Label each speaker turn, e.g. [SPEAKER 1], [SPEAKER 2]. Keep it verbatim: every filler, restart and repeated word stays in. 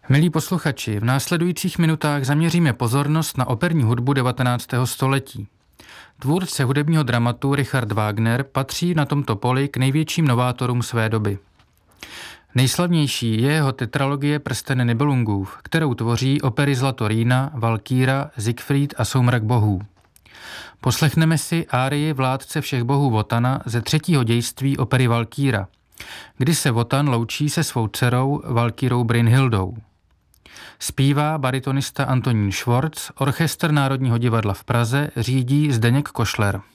[SPEAKER 1] Milí posluchači, v následujících minutách zaměříme pozornost na operní hudbu devatenáctého století. Tvůrce hudebního dramatu Richard Wagner patří na tomto poli k největším novátorům své doby. Nejslavnější je jeho tetralogie Prsten Nibelungův, kterou tvoří opery Zlato Rýna, Valkýra, Siegfried a Soumrak bohů. Poslechneme si árii Vládce všech bohů Wotana ze třetího dějství opery Valkýra, kdy se Wotan loučí se svou dcerou Valkýrou Brynhildou. Zpívá baritonista Antonín Švorc, orchestr Národního divadla v Praze řídí Zdeněk Košler.